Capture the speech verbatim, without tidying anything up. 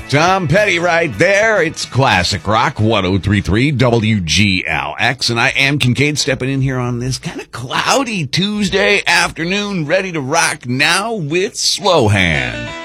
Tom Petty right there. It's Classic Rock one oh three point three W G L X, and I am Kincaid stepping in here on this kind of cloudy Tuesday afternoon, ready to rock now with Slow Hand.